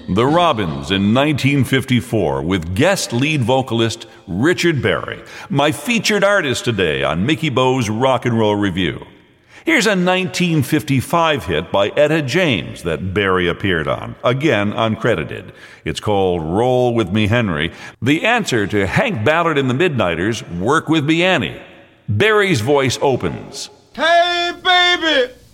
The Robins in 1954 with guest lead vocalist Richard Berry, my featured artist today on Mickey Bo's Rock and Roll Review. Here's a 1955 hit by Etta James that Berry appeared on, again uncredited. It's called Roll With Me Henry, the answer to Hank Ballard and the Midnighters' Work With Me Annie. Berry's voice opens. Hey, baby!